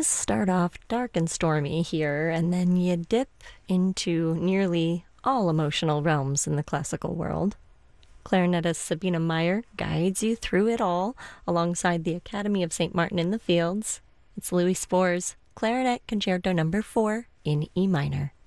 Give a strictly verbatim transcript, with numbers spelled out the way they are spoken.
Things start off dark and stormy here, and then you dip into nearly all emotional realms in the classical world. Clarinetist Sabina Meyer guides you through it all alongside the Academy of Saint Martin in the Fields. It's Louis Spohr's Clarinet Concerto Number four in E minor.